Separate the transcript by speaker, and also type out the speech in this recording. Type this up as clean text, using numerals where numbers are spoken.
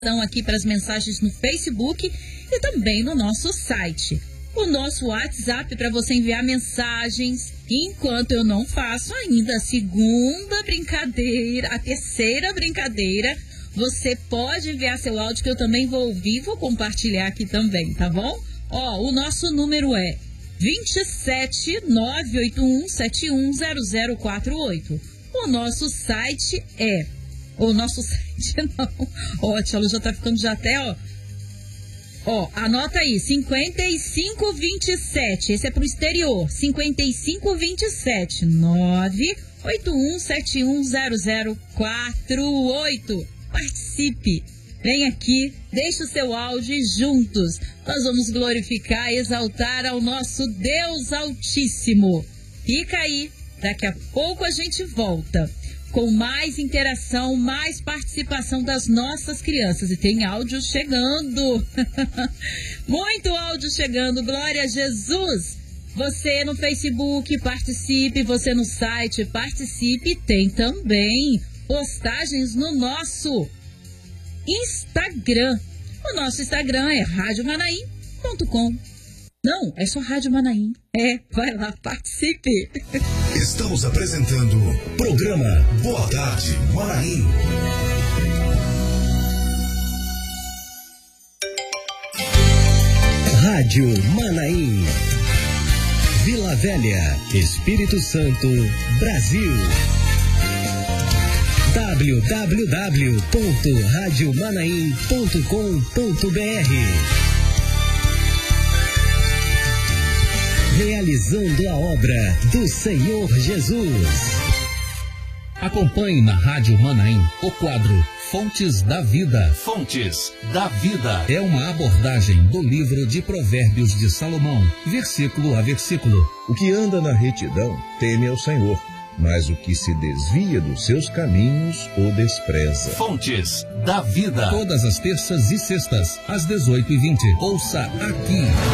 Speaker 1: aqui para as mensagens no Facebook e também no nosso site. O nosso WhatsApp para você enviar mensagens, enquanto eu não faço ainda a segunda brincadeira, a terceira brincadeira, você pode enviar seu áudio que eu também vou ouvir e vou compartilhar aqui também, tá bom? Ó, o nosso número é 27 981 710048. O nosso site é... O nosso site não. Ó, a tia Lu já tá ficando já até, ó. Ó, anota aí, 5527. Esse é pro exterior. 5527 981710048. Participe. Vem aqui, deixa o seu áudio e juntos nós vamos glorificar e exaltar ao nosso Deus Altíssimo. Fica aí, daqui a pouco a gente volta com mais interação, mais participação das nossas crianças. E tem áudio chegando. Muito áudio chegando. Glória a Jesus. Você no Facebook, participe. Você no site, participe. Tem também postagens no nosso Instagram. O nosso Instagram é radiomanaim.com. Não, é só Rádio Manaim. Vai lá, participe.
Speaker 2: Estamos apresentando o programa Boa Tarde Manaim. Rádio Manaim. Vila Velha, Espírito Santo, Brasil. www.radiomanaim.com.br. Realizando a obra do Senhor Jesus.
Speaker 3: Acompanhe na Rádio Manaim o quadro Fontes da Vida. Fontes da Vida é uma abordagem do livro de Provérbios de Salomão, versículo a versículo.
Speaker 4: O que anda na retidão teme ao Senhor, mas o que se desvia dos seus caminhos o despreza.
Speaker 3: Fontes da Vida. Todas as terças e sextas, às 18h20. Ouça aqui.